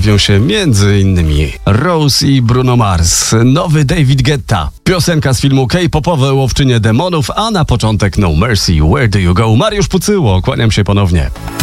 pojawią się m.in. Rose i Bruno Mars, nowy David Guetta, piosenka z filmu K-popowe Łowczynie Demonów, a na początek No Mercy, Where Do You Go? Mariusz Pucyło, kłaniam się ponownie.